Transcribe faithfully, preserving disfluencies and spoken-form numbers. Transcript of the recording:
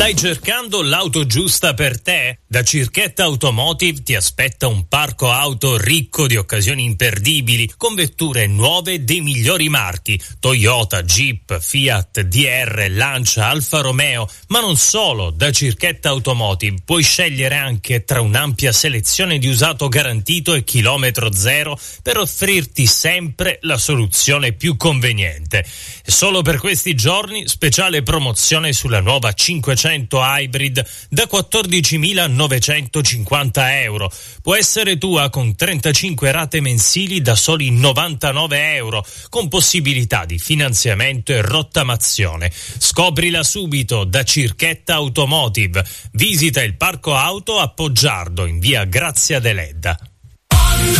Stai cercando l'auto giusta per te? Da Circhetta Automotive ti aspetta un parco auto ricco di occasioni imperdibili, con vetture nuove dei migliori marchi: Toyota, Jeep, Fiat, D R, Lancia, Alfa Romeo. Ma non solo, da Circhetta Automotive puoi scegliere anche tra un'ampia selezione di usato garantito e chilometro zero per offrirti sempre la soluzione più conveniente. Solo per questi giorni, speciale promozione sulla nuova cinquecento Hybrid da quattordicimilanovecentocinquanta euro. Può essere tua con trentacinque rate mensili da soli novantanove euro, con possibilità di finanziamento e rottamazione. Scoprila subito da Circhetta Automotive. Visita il parco auto a Poggiardo in via Grazia Deledda.